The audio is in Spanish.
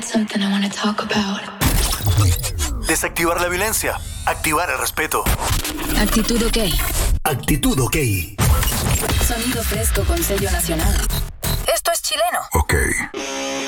something I want to talk about. Desactivar la violencia. Activar el respeto. Actitud OK. Actitud OK. Sonido fresco con sello nacional. Esto es chileno. OK.